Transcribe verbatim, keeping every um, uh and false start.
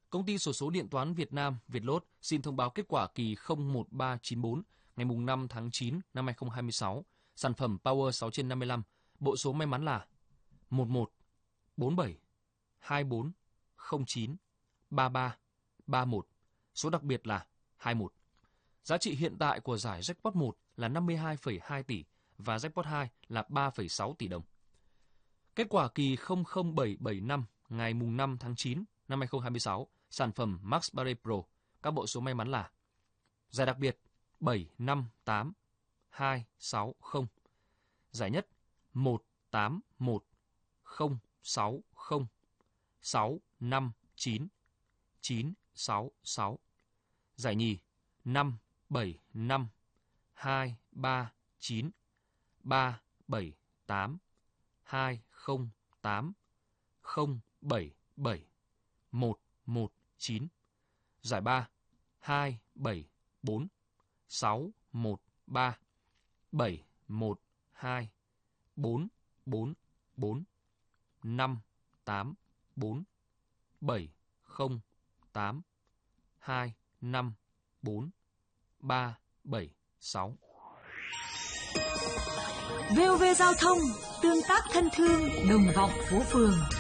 Công ty xổ số điện toán Việt Nam Vietlott xin thông báo kết quả kỳ không một ba chín bốn ngày năm tháng chín năm hai không hai sáu. Sản phẩm Power sáu trên năm mươi lăm. Bộ số may mắn là một một, bốn bảy, hai bốn, không chín, ba ba, ba một. Số đặc biệt là hai một. Giá trị hiện tại của giải Jackpot một là năm mươi hai phẩy hai tỷ và Jackpot hai là ba phẩy sáu tỷ đồng. Kết quả kỳ không không bảy bảy năm ngày năm tháng chín năm hai không hai sáu. Sản phẩm Max Barret Pro. Các bộ số may mắn là giải đặc biệt bảy năm tám hai sáu không. Giải nhất một tám một không sáu không sáu năm chín chín sáu sáu. Giải nhì năm bảy năm hai ba chín ba bảy tám hai không tám không bảy bảy một một chín. Giải ba hai bảy bốn sáu một ba bảy một hai bốn bốn bốn năm tám bốn bảy không tám hai năm bốn ba bảy sáu. vê o vê Giao thông, tương tác thân thương, đồng vọng phố phường.